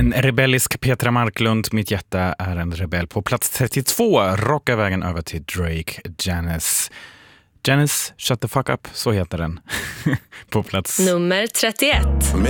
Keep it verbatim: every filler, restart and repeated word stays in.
En rebellisk Petra Marklund, Mitt hjärta är en rebell. På plats trettiotvå, raka vägen över till Drake, Janice. Janice, Shut the fuck up, så heter den. På plats nummer trettioett.